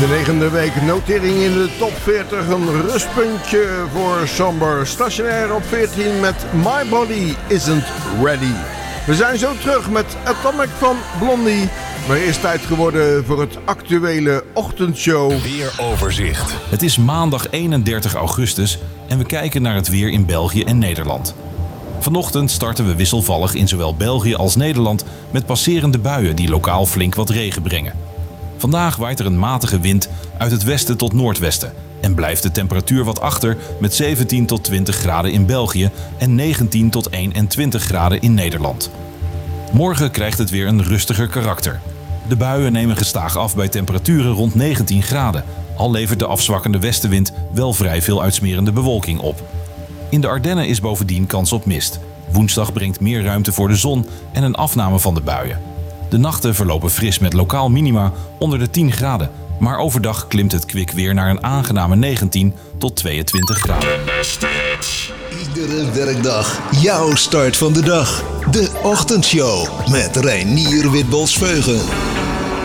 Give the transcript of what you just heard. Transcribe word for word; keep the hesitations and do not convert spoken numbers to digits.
de negende week notering in de top veertig. Een rustpuntje voor Somber. Stationair op veertien met My Body Isn't Ready. We zijn zo terug met Atomic van Blondie. Maar eerst tijd geworden voor het actuele ochtendshow. Weeroverzicht. Het is maandag eenendertig augustus en we kijken naar het weer in België en Nederland. Vanochtend starten we wisselvallig in zowel België als Nederland met passerende buien die lokaal flink wat regen brengen. Vandaag waait er een matige wind uit het westen tot noordwesten en blijft de temperatuur wat achter met zeventien tot twintig graden in België en negentien tot eenentwintig graden in Nederland. Morgen krijgt het weer een rustiger karakter. De buien nemen gestaag af bij temperaturen rond negentien graden, al levert de afzwakkende westenwind wel vrij veel uitsmerende bewolking op. In de Ardennen is bovendien kans op mist. Woensdag brengt meer ruimte voor de zon en een afname van de buien. De nachten verlopen fris met lokaal minima onder de tien graden, maar overdag klimt het kwik weer naar een aangename negentien tot tweeëntwintig graden. Iedere werkdag jouw start van de dag. De ochtendshow met Reinier Witbols-Veugen.